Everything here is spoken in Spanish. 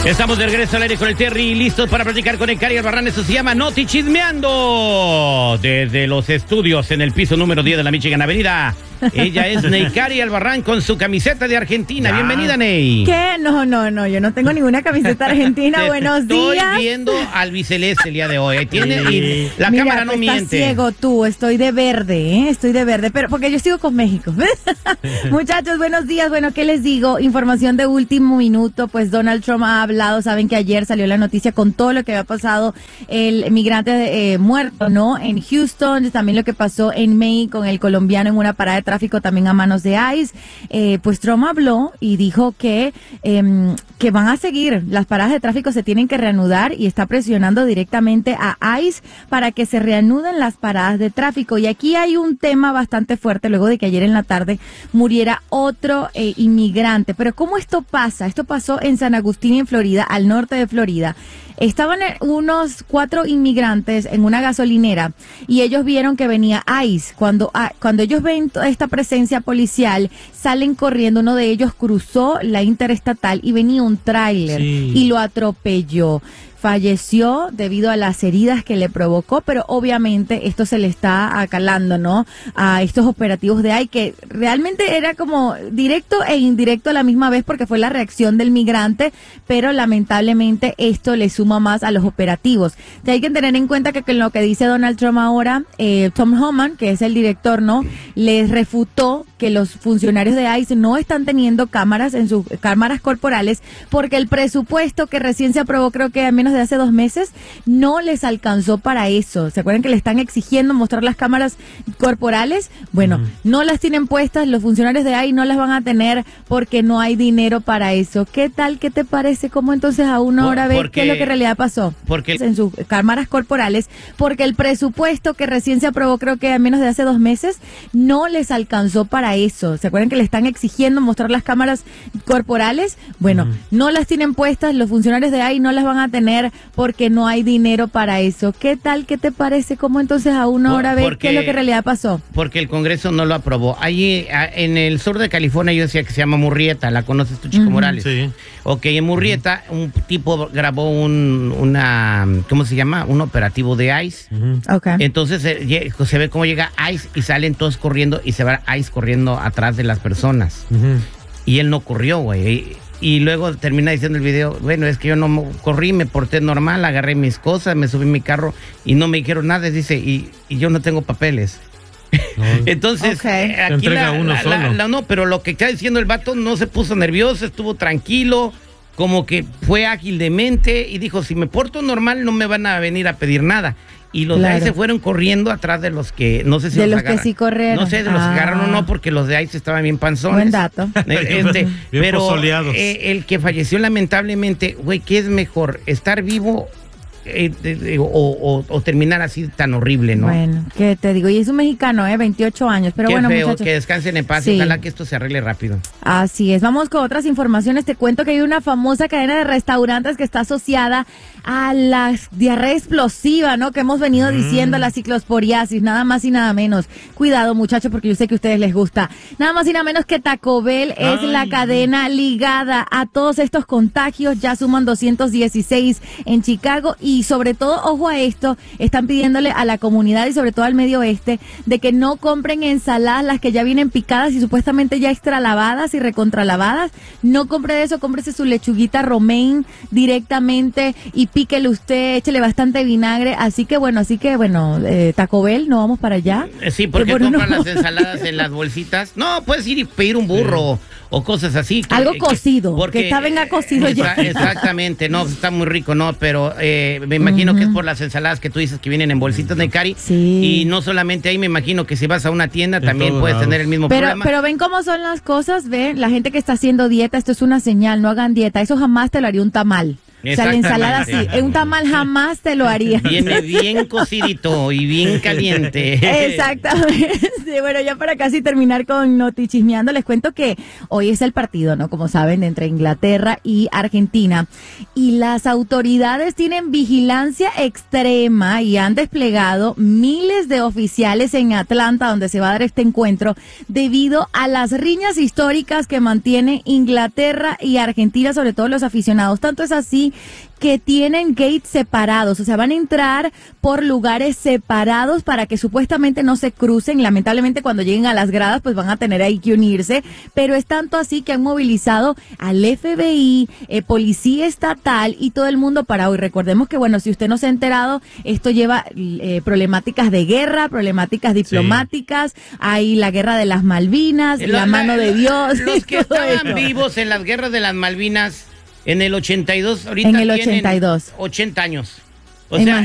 Estamos de regreso al aire con el Terry, listos para platicar con el Cari Albarrán. Esto se llama Noti Chismeando. Desde los estudios en el piso número 10 de la Michigan Avenida. Ella es Neikari Albarrán con su camiseta de Argentina. Ya. Bienvenida, Ney. ¿Qué? No, yo no tengo ninguna camiseta argentina. Buenos días. Estoy viendo al biceleste el día de hoy. Ahí tiene, y la Mira, cámara no tú miente. Estás ciego tú, estoy de verde, estoy de verde, pero porque yo sigo con México. Muchachos, buenos días. Bueno, ¿qué les digo? Información de último minuto, pues Donald Trump ha hablado, saben que ayer salió la noticia con todo lo que había pasado, el migrante muerto, ¿no? En Houston, también lo que pasó en Maine con el colombiano en una parada de tráfico también a manos de ICE. Pues Trump habló y dijo que van a seguir, las paradas de tráfico se tienen que reanudar y está presionando directamente a ICE para que se reanuden las paradas de tráfico. Y aquí hay un tema bastante fuerte luego de que ayer en la tarde muriera otro inmigrante. Pero ¿cómo esto pasa? Esto pasó en San Agustín, en Florida, al norte de Florida. Estaban unos 4 inmigrantes en una gasolinera y ellos vieron que venía ICE. Cuando ellos ven esta presencia policial, salen corriendo. Uno de ellos cruzó la interestatal y venía un tráiler y lo atropelló. Falleció debido a las heridas que le provocó, pero obviamente esto se le está acalando, ¿no? A estos operativos de ICE, que realmente era como directo e indirecto a la misma vez porque fue la reacción del migrante, pero lamentablemente esto le suma más a los operativos. Hay que tener en cuenta que con lo que dice Donald Trump ahora, Tom Homan, que es el director, ¿no? Les refutó que los funcionarios de ICE no están teniendo cámaras en sus cámaras corporales porque el presupuesto que recién se aprobó, creo que a menos de hace 2 meses, no les alcanzó para eso. ¿Se acuerdan que le están exigiendo mostrar las cámaras corporales? Bueno, no las tienen puestas, los funcionarios de ICE no las van a tener porque no hay dinero para eso. ¿Qué tal? ¿Qué te parece? ¿Cómo entonces a una hora ves qué es lo que en realidad pasó? Porque En sus cámaras corporales, porque el presupuesto que recién se aprobó, creo que a menos de hace 2 meses, no les alcanzó para eso. ¿Se acuerdan que le están exigiendo mostrar las cámaras corporales? Bueno, no las tienen puestas, los funcionarios de ICE no las van a tener porque no hay dinero para eso. ¿Qué tal? ¿Qué te parece? ¿Cómo entonces a una hora ves qué es lo que en realidad pasó? Porque el Congreso no lo aprobó. Allí en el sur de California, yo decía que se llama Murrieta, ¿la conoces tú, Chico Morales? Sí. Ok, en Murrieta un tipo grabó una ¿cómo se llama? Un operativo de ICE. Okay. Entonces se ve cómo llega ICE y salen todos corriendo y se va ICE corriendo atrás de las personas. Y él no corrió, güey. Y luego termina diciendo el video, bueno, es que yo no corrí, me porté normal, agarré mis cosas, me subí en mi carro y no me dijeron nada, dice, y yo no tengo papeles. Entonces, aquí no, pero lo que está diciendo el vato no se puso nervioso, estuvo tranquilo, como que fue ágil de mente y dijo, si me porto normal no me van a venir a pedir nada. Y los de ahí se fueron corriendo atrás de los que, no sé si de los agarran. Que sí corrieron. No sé, de los que agarraron o no, porque los de ahí estaban bien panzones. Buen dato. Pero el que falleció lamentablemente, güey, ¿qué es mejor? ¿Estar vivo o terminar así tan horrible, no? Bueno, ¿qué te digo? Y es un mexicano, 28 años, pero qué bueno, feo, muchachos, que descansen en paz y ojalá que esto se arregle rápido. Así es, vamos con otras informaciones. Te cuento que hay una famosa cadena de restaurantes que está asociada a la diarrea explosiva, ¿no? Que hemos venido diciendo, la ciclosporiasis, nada más y nada menos. Cuidado, muchachos, porque yo sé que a ustedes les gusta. Nada más y nada menos que Taco Bell es la cadena ligada a todos estos contagios. Ya suman 216 en Chicago y sobre todo, ojo a esto, están pidiéndole a la comunidad y sobre todo al medio oeste de que no compren ensaladas las que ya vienen picadas y supuestamente ya extra lavadas y recontralavadas. No compre eso, cómprese su lechuguita romaine directamente y píquele usted, échele bastante vinagre. Así que bueno, Taco Bell, ¿no vamos para allá? Sí, porque compran las ensaladas en las bolsitas. No, puedes ir y pedir un burro o cosas así. Algo cocido, porque venga cocido ya. Exactamente, no, está muy rico, ¿no? Pero me imagino que es por las ensaladas que tú dices que vienen en bolsitas de Cari. Sí. Y no solamente ahí, me imagino que si vas a una tienda también puedes tener el mismo problema. Pero ven cómo son las cosas, ven, la gente que está haciendo dieta, esto es una señal, no hagan dieta, eso jamás te lo haría un tamal. O sea, la ensalada sí. En un tamal jamás te lo haría. Viene bien cocidito y bien caliente. Exactamente. Bueno, ya para casi terminar con Notichismeando, les cuento que hoy es el partido, ¿no? Como saben, entre Inglaterra y Argentina. Y las autoridades tienen vigilancia extrema y han desplegado miles de oficiales en Atlanta, donde se va a dar este encuentro, debido a las riñas históricas que mantienen Inglaterra y Argentina, sobre todo los aficionados. Tanto es así que tienen gates separados, o sea, van a entrar por lugares separados para que supuestamente no se crucen. Lamentablemente, cuando lleguen a las gradas, pues van a tener ahí que unirse, pero es tanto así que han movilizado al FBI, policía estatal y todo el mundo para hoy. Recordemos que, bueno, si usted no se ha enterado, esto lleva problemáticas de guerra, problemáticas diplomáticas, hay la guerra de las Malvinas, la mano de Dios. Los que estaban vivos en las guerras de las Malvinas en el 82, ahorita en el 82. tienen 80 años. O sea,